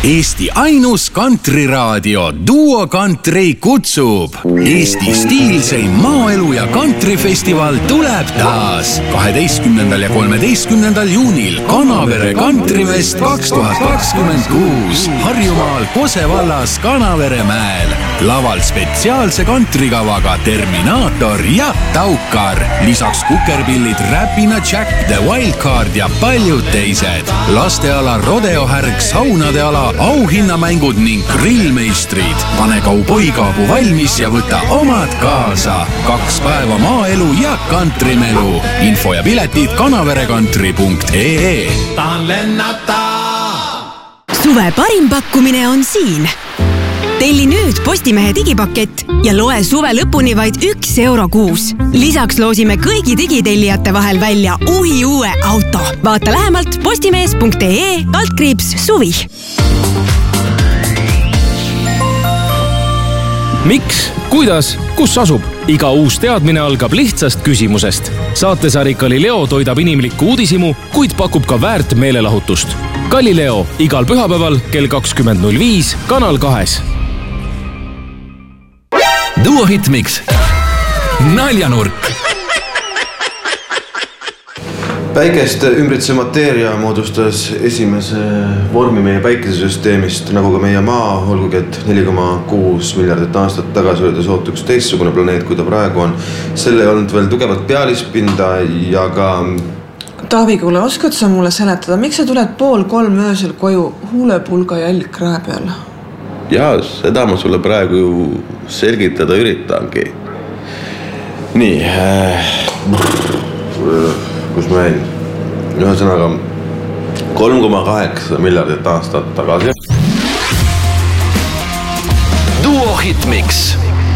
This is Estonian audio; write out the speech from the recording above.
Eesti ainus kantriraadio Duo Country kutsub. Eesti stiilseim maaelu ja kantrifestival tuleb taas 12. ja 13. juunil Kanavere Kantrifest 2026 Harjumaal Kose vallas Kanaveremäel. Laval spetsiaalse kantrikavaga Terminaator ja Taukar. Lisaks kukerpillid Räpina Jack, The Wildcard ja paljud teised. Lasteala rodeohärg, saunade ala, auhinnamängud ning grillmeistrid. Pane kauboikaabu valmis ja võta omad kaasa. 2 päeva maaelu ja kantrimelu. Info ja piletid kanaverekantri.ee. Tahan lennata! Suve parim pakkumine on siin. Telli nüüd Postimehe digipakett ja loe suve lõpuni vaid €1 kuus. Lisaks loosime kõigi digitellijate vahel välja uue auto. Vaata lähemalt postimees.ee/suvi. Miks, kuidas, kus asub? Iga uus teadmine algab lihtsast küsimusest. Saatesari Galileo toidab inimlikku uudisimu, kuid pakub ka väärt meelelahutust. Galileo igal pühapäeval kell 20.05 Kanal 2. Duo Hitmix. Naljanurk. Päikest ümbritse mateeria moodustas esimese vormi meie päikesesüsteemist, nagu ka meie maa, olgugi et 4,6 miljardit aastat tagasi oli ta sootuks teistsugune planeet, kui ta praegu on. Selle ei olnud veel tugevat pealispinda ja ka... Taavi, kuule, oskad sa mulle seletada, miks sa tuled 2:30 öösel koju huulepulga jälg krae peal? Jaa, seda ma sulle praegu ju selgitada üritangi. Nii, kus ma jäin? Ühesõnaga 3,8 miljardit aastat tagasi. Duo Hitmix.